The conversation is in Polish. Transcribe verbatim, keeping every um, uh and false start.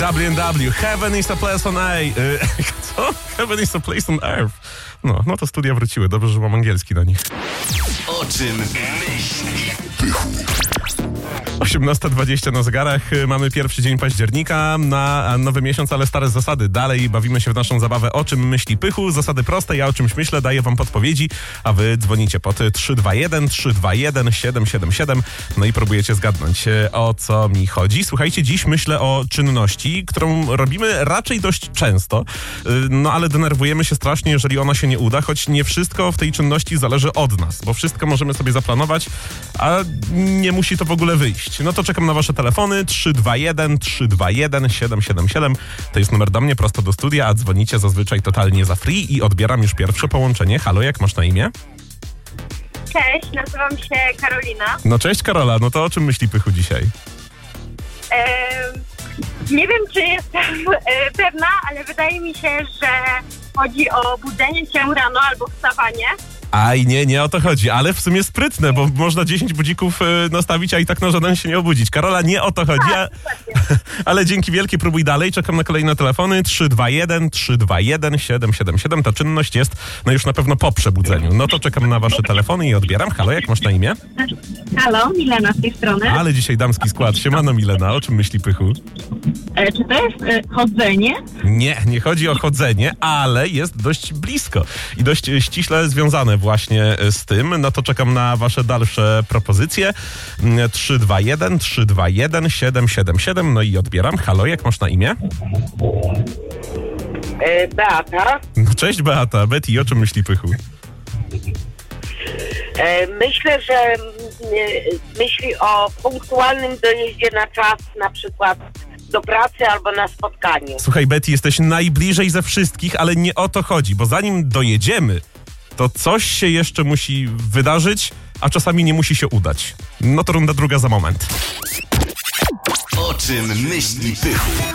W and W, Heaven is a place on earth. Co? Heaven is a place on earth. No, no to studia wróciły. Dobrze, że mam angielski na nich. O czym myśli Pychu? osiemnasta dwadzieścia na zegarach. Mamy pierwszy dzień października na nowy miesiąc, ale stare zasady. Dalej bawimy się w naszą zabawę O czym myśli Pychu. Zasady proste, ja o czymś myślę, daję wam podpowiedzi, a wy dzwonicie pod trzy dwa jeden trzy dwa jeden siedem siedem siedem. No i próbujecie zgadnąć, o co mi chodzi. Słuchajcie, dziś myślę o czynności, którą robimy raczej dość często, no ale denerwujemy się strasznie, jeżeli ona się nie uda, choć nie wszystko w tej czynności zależy od nas, bo wszystko możemy sobie zaplanować, a nie musi to w ogóle wyjść. No to czekam na wasze telefony trzy dwa jeden trzy dwa jeden siedem siedem siedem. To jest numer do mnie prosto do studia, a dzwonicie zazwyczaj totalnie za free i odbieram już pierwsze połączenie. Halo, jak masz na imię? Cześć, nazywam się Karolina. No cześć Karola, no to o czym myśli Pychu dzisiaj? Ehm, nie wiem, czy jestem e, pewna, ale wydaje mi się, że chodzi o budzenie się rano albo wstawanie. Aj, nie, nie o to chodzi, ale w sumie sprytne, bo można dziesięć budzików y, nastawić, a i tak na żaden się nie obudzić. Karola, nie o to chodzi, a... ale dzięki wielkie, próbuj dalej. Czekam na kolejne telefony trzy dwa jeden trzy dwa jeden siedem siedem siedem. Ta czynność jest no już na pewno po przebudzeniu. No to czekam na wasze telefony i odbieram. Halo, jak masz na imię? Halo, Milena z tej strony. Ale dzisiaj damski skład. Siemano Milena, o czym myśli Pychu? E, czy to jest e, chodzenie? Nie, nie chodzi o chodzenie, ale jest dość blisko i dość ściśle związane właśnie z tym. No to czekam na wasze dalsze propozycje. trzy dwa jeden trzy dwa jeden siedem siedem siedem. No i odbieram. Halo, jak masz na imię? E, Beata. No cześć Beata. Betty, o czym myśli Pychu? E, myślę, że e, myśli o punktualnym dojeździe na czas, na przykład do pracy albo na spotkanie. Słuchaj Betty, jesteś najbliżej ze wszystkich, ale nie o to chodzi, bo zanim dojedziemy, to coś się jeszcze musi wydarzyć, a czasami nie musi się udać. No to runda druga za moment. O czym myśli Pychu?